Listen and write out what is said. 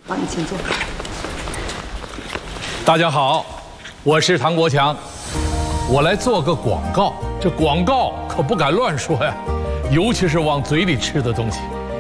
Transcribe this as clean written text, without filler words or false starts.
好，你请坐。 大家好，我是唐国强，我来做个广告。这广告可不敢乱说呀，尤其是往嘴里吃的东西。